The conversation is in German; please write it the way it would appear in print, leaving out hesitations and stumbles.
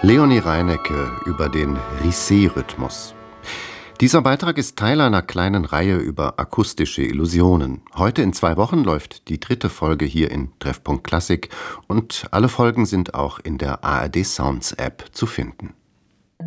Leonie Reinecke über den Risset-Rhythmus. Dieser Beitrag ist Teil einer kleinen Reihe über akustische Illusionen. Heute in 2 Wochen läuft die 3. Folge hier in Treffpunkt Klassik und alle Folgen sind auch in der ARD Sounds App zu finden.